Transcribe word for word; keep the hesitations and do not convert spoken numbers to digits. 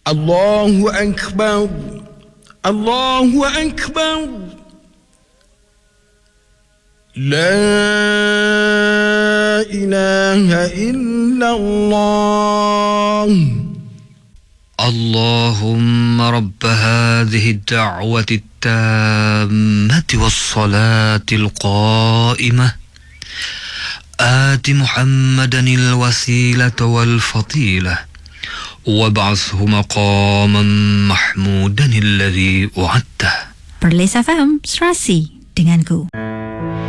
Allahu Akbar, Allahu Akbar. La ilaha illallah. اللهم رب هذه الدعوة التامة والصلاة القائمة آت محمدا الوسيلة والفضيلة وابعثه مقاما محمودا الذي وعدته. Perlis F M, Serasi denganku.